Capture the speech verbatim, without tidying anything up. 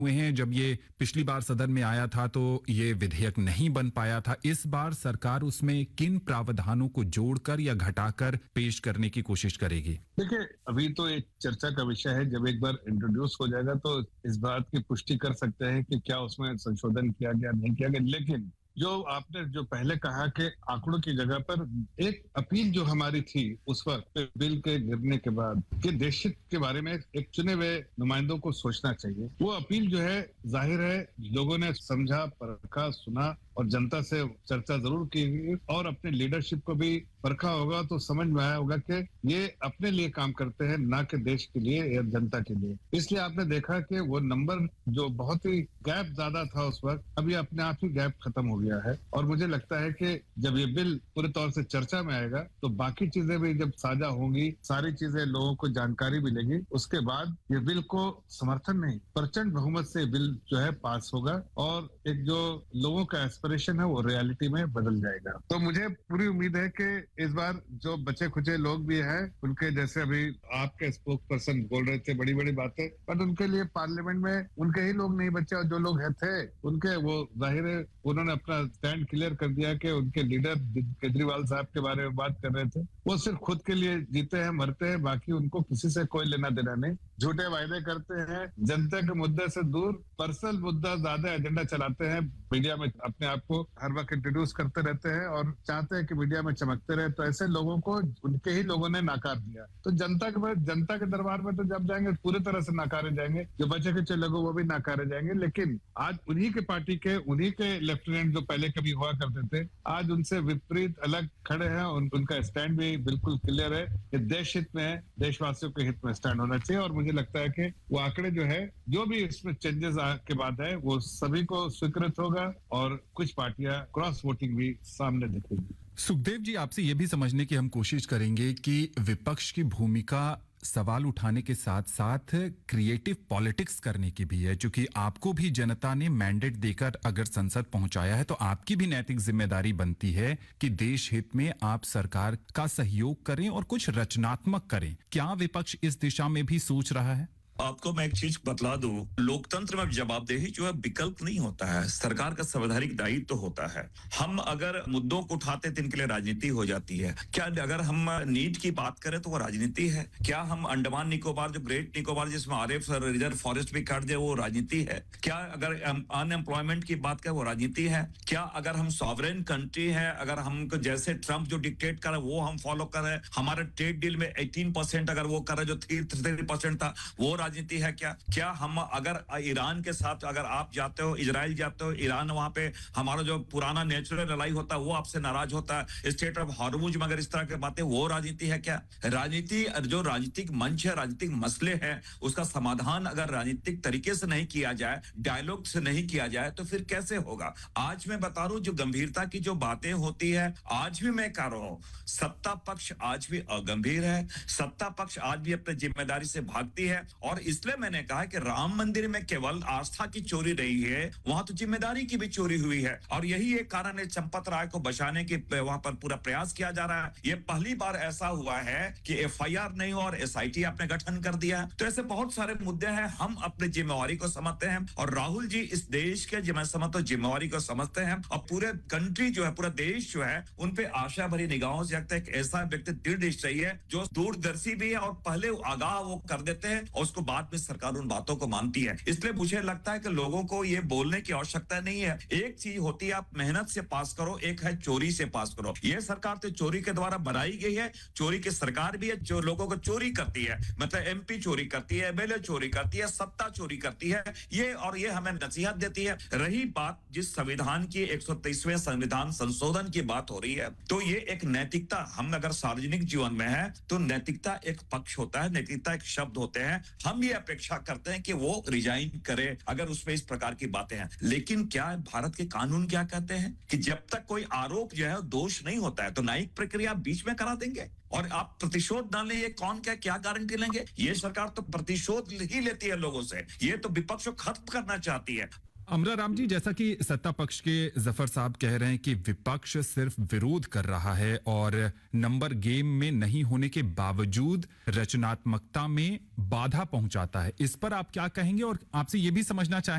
हुए हैं। जब ये पिछली बार सदन में आया था तो ये विधेयक नहीं बन पाया था। इस बार सरकार उसमें किन प्रावधानों को जोड़कर या घटाकर पेश करने की कोशिश करेगी? देखिए, अभी तो एक चर्चा का विषय है। जब एक बार इंट्रोड्यूस हो जाएगा तो इस बात की पुष्टि कर सकते हैं कि क्या उसमें संशोधन किया गया, नहीं किया गया। लेकिन जो आपने जो पहले कहा कि आंकड़ों की जगह पर एक अपील जो हमारी थी उस वक्त बिल के गिरने के बाद कि देश हित के बारे में एक चुने हुए नुमाइंदों को सोचना चाहिए, वो अपील जो है जाहिर है लोगों ने समझा, परखा, सुना और जनता से चर्चा जरूर की और अपने लीडरशिप को भी परखा होगा तो समझ में आया होगा कि ये अपने लिए काम करते हैं, ना कि देश के लिए या जनता के लिए। इसलिए आपने देखा कि वो नंबर जो बहुत ही गैप ज्यादा था उस वक्त, अभी अपने आप ही गैप खत्म हो गया है। और मुझे लगता है कि जब ये बिल पूरे तौर से चर्चा में आएगा तो बाकी चीजें भी जब साझा होंगी, सारी चीजें लोगों को जानकारी मिलेगी, उसके बाद ये बिल को समर्थन नहीं प्रचंड बहुमत से बिल जो है पास होगा और एक जो लोगों का एस्पिरेशन है वो रियलिटी में बदल जाएगा। तो मुझे पूरी उम्मीद है कि इस बार जो बचे खुचे लोग भी हैं, उनके जैसे अभी आपके स्पोक पर्सन बोल रहे थे बड़ी बड़ी बातें, पर उनके लिए पार्लियामेंट में उनके ही लोग नहीं बचे और जो लोग है थे उनके, वो जाहिर है उन्होंने अपना स्टैंड क्लियर कर दिया कि उनके लीडर केजरीवाल साहब के बारे में बात कर रहे थे, वो सिर्फ खुद के लिए जीते हैं, मरते हैं, बाकी उनको किसी से कोई लेना देना नहीं। झूठे वायदे करते हैं, जनता के मुद्दे से दूर पर्सनल मुद्दा ज्यादा एजेंडा चलाते हैं, मीडिया में अपने आप को हर वक्त इंट्रोड्यूस करते रहते हैं और चाहते हैं कि मीडिया में चमकते रहे। तो ऐसे लोगों को उनके ही लोगों ने नाकार दिया। तो जनता के जनता के दरबार में तो जब जाएंगे पूरी तरह से नाकारे जाएंगे, जो बचे खुचे लोग वो भी नाकारे जाएंगे। लेकिन आज उन्हीं के पार्टी के उन्हीं के लेफ्टिनेंट जो पहले कभी हुआ करते थे, आज उनसे विपरीत अलग खड़े हैं। उन, उनका स्टैंड भी बिल्कुल क्लियर है कि देश हित में है, देशवासियों के हित में स्टैंड होना चाहिए। और मुझे लगता है कि वो आंकड़े जो है, जो भी इसमें चेंजेस के बाद है, वो सभी को स्वीकृत होगा और कुछ पार्टियां क्रॉस वोटिंग भी सामने दिखेगी। सुखदेव जी, आपसे ये भी समझने की हम कोशिश करेंगे कि विपक्ष की भूमिका सवाल उठाने के साथ साथ क्रिएटिव पॉलिटिक्स करने की भी है, क्योंकि आपको भी जनता ने मैंडेट देकर अगर संसद पहुंचाया है तो आपकी भी नैतिक जिम्मेदारी बनती है कि देश हित में आप सरकार का सहयोग करें और कुछ रचनात्मक करें। क्या विपक्ष इस दिशा में भी सोच रहा है? आपको मैं एक चीज बतला दूं, लोकतंत्र में जवाबदेही जो है विकल्प नहीं होता है, सरकार का संवैधानिक दायित्व तो होता है। हम अगर मुद्दों को उठाते तो इनके लिए राजनीति हो जाती है। क्या अगर हम नीट की बात करें तो वो राजनीति है? क्या हम अंडमान निकोबार, जो ग्रेट निकोबार जिसमें आरएफ रिजर्व फॉरेस्ट भी काट दे, वो राजनीति है? क्या अगर अनएम्प्लॉयमेंट की बात करें वो राजनीति है? क्या अगर हम सॉवरेन कंट्री है, अगर हमको जैसे ट्रंप जो डिक्टेट कर वो हम फॉलो कर रहे हैं, हमारे ट्रेड डील में अठारह परसेंट अगर वो कर रहे जो तीन परसेंट था वो राजनीति है क्या? क्या हम अगर ईरान के साथ अगर आप जाते हो, इजराइल जाते हो, ईरान वहां पे हमारा जो पुराना नेचुरल लड़ाई होता है वो आपसे नाराज होता है, स्टेट ऑफ हॉर्मुज में अगर इस तरह की बातें, वो राजनीति है क्या? राजनीति जो राजनीतिक मंच है, राजनीतिक मसले हैं, उसका समाधान अगर राजनीतिक तरीके से नहीं किया जाए, डायलॉग से नहीं किया जाए तो फिर कैसे होगा? आज मैं बता रहा हूं, जो गंभीरता की जो बातें होती है, आज भी मैं कह रहा हूं, सत्ता पक्ष आज भी अगंभीर है, सत्ता पक्ष आज भी अपनी जिम्मेदारी से भागती है। और इसलिए मैंने कहा कि राम मंदिर में केवल आस्था की चोरी रही है, वहां तो जिम्मेदारी की भी चोरी हुई है। और यही एक कारण है चंपत राय को बचाने के वहां पर पूरा प्रयास किया जा रहा है। यह पहली बार ऐसा हुआ है कि एफआईआर नहीं हो और एसआईटी आपने गठन कर दिया। तो ऐसे बहुत सारे मुद्दे हैं, हम अपनी जिम्मेवारी को समझते हैं और राहुल जी इस देश के मैं समझता हूं जिम्मेवारी को समझते हैं और पूरे कंट्री जो है, पूरा देश जो है, उन पे आशा भरी निगाहों से देखते हैं कि ऐसा व्यक्ति दृढ़ निश्चयी है जो दूरदर्शी भी है और पहले आगाह वो कर देते हैं और उसको बाद में सरकार उन बातों को मानती है। इसलिए मुझे लगता है कि लोगों को ये बोलने की आवश्यकता नहीं है। एक चीज होती है आप मेहनत से पास करो, एक है चोरी से पास करो। ये सरकार तो चोरी के द्वारा बनाई गई है, चोरी की सरकार भी है, जो लोगों को चोरी करती है, मतलब एमपी चोरी करती है, एमएलए चोरी करती है, सत्ता चोरी करती है, ये और ये हमें नसीहत देती है। रही बात जिस संविधान की एक सौ तेईसवें संविधान संशोधन की बात हो रही है, तो ये एक नैतिकता, हम अगर सार्वजनिक जीवन में है तो नैतिकता एक पक्ष होता है, नैतिकता एक शब्द होते हैं। हम ये अपेक्षा करते हैं कि वो रिजाइन करे अगर उसमें इस प्रकार की बातें हैं। लेकिन क्या भारत के कानून क्या कहते हैं कि जब तक कोई आरोप जो है दोष नहीं होता है तो न्यायिक प्रक्रिया बीच में करा देंगे और आप प्रतिशोध ना ले, ये कौन क्या क्या गारंटी लेंगे? ये सरकार तो प्रतिशोध ही लेती है लोगों से, ये तो विपक्ष को खत्म करना चाहती है। अमरा राम जी, जैसा कि सत्ता पक्ष के जफर साहब कह रहे हैं कि विपक्ष सिर्फ विरोध कर रहा है और नंबर गेम में नहीं होने के बावजूद रचनात्मकता में बाधा पहुंचाता है, इस पर आप क्या कहेंगे? और आपसे यह भी समझना चाहेंगे